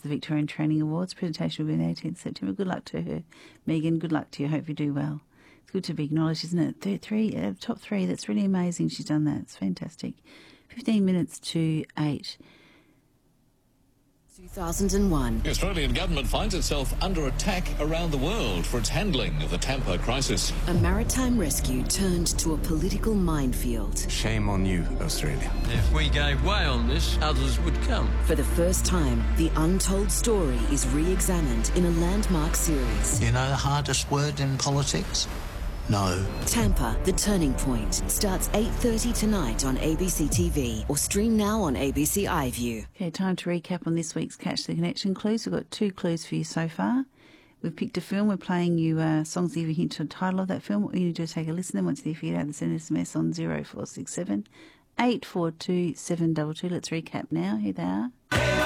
the Victorian Training Awards. Presentation will be on the 18th September. Good luck to her. Megan, good luck to you. Hope you do well. It's good to be acknowledged, isn't it? Top three. That's really amazing she's done that. It's fantastic. 15 minutes to 8. 2001. The Australian government finds itself under attack around the world for its handling of the Tampa crisis. A maritime rescue turned to a political minefield. Shame on you, Australia. If we gave way on this, others would come. For the first time, the untold story is re-examined in a landmark series. You know the hardest word in politics? No. Tampa, The Turning Point, starts 8:30 tonight on ABC TV or stream now on ABC iView. Okay, time to recap on this week's Catch the Connection clues. We've got 2 clues for you so far. We've picked a film. We're playing you songs that give a hint to the title of that film. What you need to do is take a listen, and once you figure it out, send an SMS on 0467 842 722. Let's recap now. Here they are.